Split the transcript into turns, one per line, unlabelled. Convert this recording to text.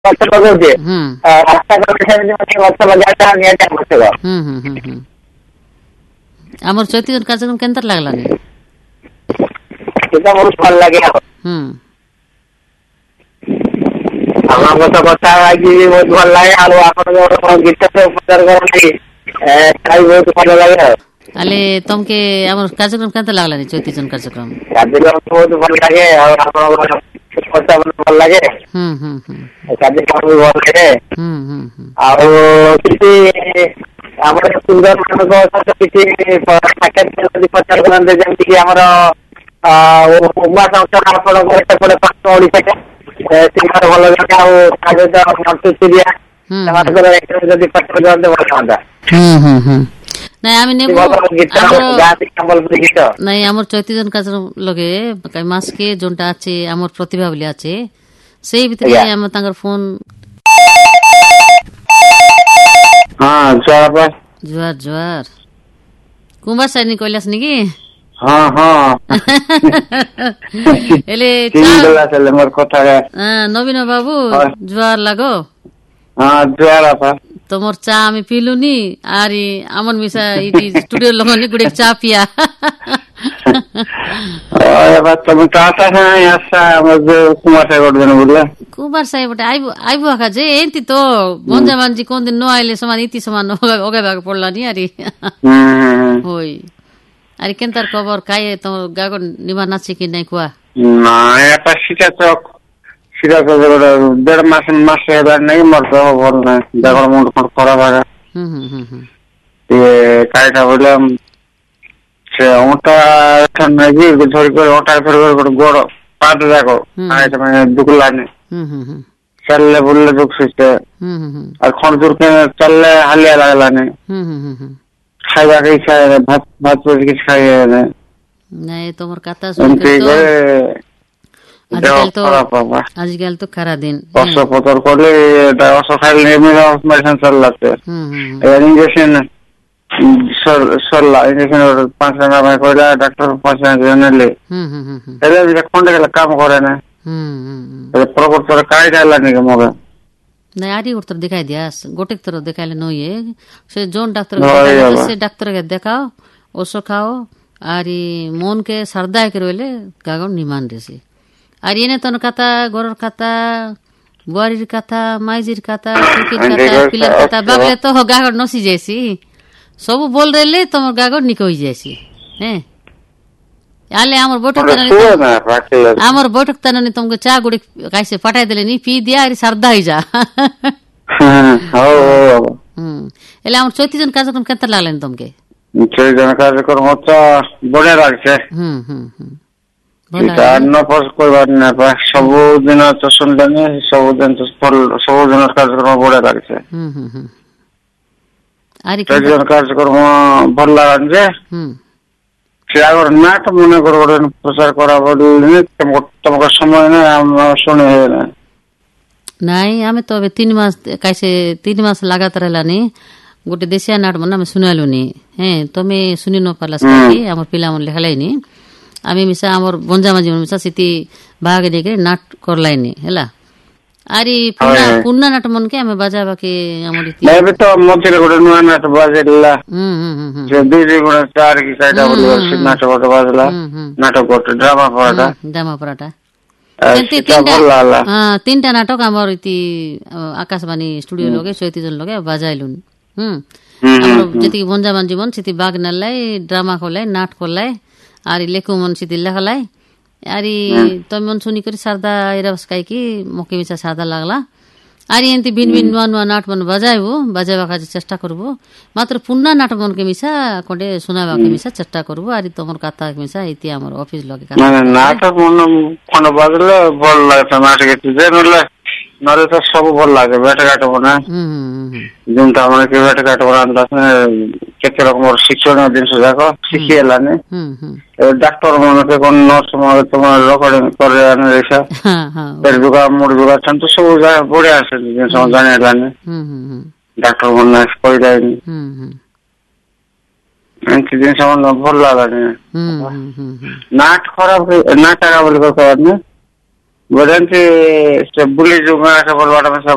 ଗଛ ଲଗାଉଛେ ରାସ୍ତା କଡ଼ରେ ସେମିତି ମଧ୍ୟ ଗଛ ଲଗାଇଟା ନିହାତି ଆବଶ୍ୟକ।
ଆମର ଚୈତି କାର୍ଯ୍ୟକ୍ରମ କେନ୍ତା ଲାଗଲାନି?
ସେଟା ବହୁତ ଭଲ ଲାଗେ ଆଉ ଆପଣଙ୍କ ସହ କଥା ହେଇକି ବହୁତ ଭଲ ଲାଗେ। ଆଉ ଆପଣ ଯୋଉ ଗୀତ ଉପଚାର କରନ୍ତି ତାହା ବି ବହୁତ ଭଲ ଲାଗେ ଆଉ।
ତାହେଲେ ତମକେ ଆମର କାର୍ଯ୍ୟକ୍ରମ କେନ୍ତା ଲାଗଲାନି ଚୈତି କାର୍ଯ୍ୟକ୍ରମ?
କାର୍ଯ୍ୟକ୍ରମ ବହୁତ ଭଲ ଲାଗେ ଆଉ ଆପଣଙ୍କର କଥା ଭଲ ଲାଗେ। କାର୍ଯ୍ୟକ୍ରମ ବି ଭଲ ଲାଗେ। ଆଉ କିଛି ଆମର ସୁନ୍ଦର ମାନଙ୍କ ସହିତ କିଛି ସାକ୍ଷାତ ଯଦି ପ୍ରଚାର କରନ୍ତେ ଯେମିତିକି ଆମର ଉମା ଶଙ୍କର ଆପଣଙ୍କର ସେପଟେ ପାଖ ଓଡ଼ିଶାରେ ସିନେମାର ଭଲ ଲାଗେ। ଆଉ ତା ସହିତ ମଣ୍ଟୁଚିରିଆ ସେମାନଙ୍କର ଯଦି ପ୍ରଚାର କରନ୍ତେ ଭଲ ହୁଅନ୍ତା।
ନାଇଁ ଆମେ নেব নাই আমার চৈতিজন কাজ লগে মাসকে যোনটা আছে আমার প্রতিভা বলে আছে সেই ভিতরে আমরা তাঙ্গর ফোন জুয়ার জুয়ার কুমার সাইনি কইলাস নাকি নবীন বাবু জুয়ার লাগো তোমার চা আমি পিলুনি আর আমন মিশা ইটি স্টুডিও লগনি গুড়ে চা পিয়া কুমার সাহেব আইবু আখা যে এমতি তো বঞ্জা মানজি কোন দিন ন আইলে সমান ইতি সমান ওগাইবাক পড়লা নি আরি হই আরে কেনতার খবর কাই তোমার গাগর নিবা নাচি কি নাই কুয়া
না এটা শিখা চক শিখা চক দেড় মাস এবার নাই মরতে বল না দেখো মুন্ড করা ভাগা কাইটা বললাম সে ওটা নাকি ধরি করে ওটা ধরে করে গোড় পাতে দেখো দুকুলানি চললে বললে দুঃখ সুস্থ আর ক্ষণ দূর চললে হালিয়া লাগলানি খাইবাকে ইচ্ছা ভাত ভাত করে কিছু খাইয়ে
নাই তোমার কথা আজকাল তো খারা দিন
অস্ত্রোপচার করলে অস্ত্র খাইলে মেডিসিন চললাতে ইঞ্জেকশন ইঞ্জেকশন 5 টাকা কইলা ডাক্তার 5 টাকা নিলে এলে কোনটা গেলে কাম করে না প্রকৃত কাজ আলা নাকি মগে
না আরি উত্তর দেখাই দিয়াস গোটে তোর দেখাইলে নইয়ে সে জোন ডাক্তার সে ডাক্তারকে দেখাও ওষুধ খাও আর মন কে সারদায় কে রইলে গাগর নিমান দেছে আর এনে তোর কথা গরর কথা বুয়ারির কথা মাইজির কথা সুকির কথা পিলার কথা বাবলে তো গাগর নসি যাইছি সবু বল রেলে তোমার গাগর নিক হই যাইছি হ্যাঁ আলে আমার বৈঠক তানি তোমাকে চা গুড়ি কাইসে ফাটাই দিলে নি পি দিয়া আর সারদা হই যা এলে আমার 34 জন কার্যক্রম কেমন লাগলেন তোমাকে?
34 জন কার্যক্রম তো বড় লাগছে ସବୁଦିନ ତ ଶୁଣିଲେନି ସବୁଦିନ କାର୍ଯ୍ୟକ୍ରମ ବଢିଆ ଲାଗିছে କାର୍ଯ୍ୟକ୍ରମ ଭଲ ଲାଗାନି ଯେ ସେ ଆଗର ନାଟ ମନେ କର ଗୋଟେ ପ୍ରଚାର କରା ବୋଲି ତମକୁ ସମୟ ନାହିଁ ଶୁଣି
ନାଇଁ ଆମେ ତ ଏବେ 3 ମାସ ଲାଗାତାର ହେଲାନି ଗୋଟେ ଦେଶିଆ ନାଟ ମାନେ ଆମେ ଶୁଣାଲୁନି ହେଁ ତମେ ଶୁଣି ନ ପାରିଲା ଆମର ପିଲାମାନେ ଲେଖାଲାଇନି আমি মিশা আমার বঞ্জা মাঝি মিশা সিটি ভাগ দেখে নাট করলাইনি হেলা আরি পুন্না নাট মনকে আমি বাজাবাকে আমার ইতি
নেবে তো মধ্যে গোটে নয়া নাট বাজাইলা যে দুই গুণা চার কি কাইটা বলি নাট গোটে বাজলা নাটক গোটে ড্রামা পড়াটা তিনটা নাটক আমার ইতি আকাশবাণী স্টুডিও লগে 34 জন লগে বাজাইলুন আমার যেতি বঞ্জা মাঝি মন সিটি বাগ নালাই ড্রামা করলাই নাট করলাই আর লেখু মন সিদ্ধি লেখালাই আর তুমি মন শুনি করে সারদা এরা খাইকি মকে মিশা সারদা লাগলা আর এমতি ভিন ভিন নূয়া নূয়া নাট মন বাজাইবা কাজে চেষ্টা করবো মাত্র পুন্না নাট মনকে মিশা কোটে শোনাবাকে মিশা চেষ্টা করবো আর তোমার কথা মিশা ইতি আমার অফিস লগে নাটক মন বাজলে ভাল লাগে নাটক নলে তো সব ভাল লাগে বেটা কাট বনা যেমন আমার কি বেটা কাট বনা কেতে রকম শিক্ষণীয় জিনিস দেখো শিখি এলানি ডাক্তার মনে কোন নর্স মনে তোমার রেকর্ডিং করে আনে রেখা দুগা মুড় দুগা তো সব বড়ে আসে জিনিস জানি এলানি ডাক্তার মনে কই দেয়নি এমনি জিনিস আমার ভাল লাগে নাট খারাপ নাট টাকা বলে কথা বলেন যে বুলি যুগ আছে বলবাটা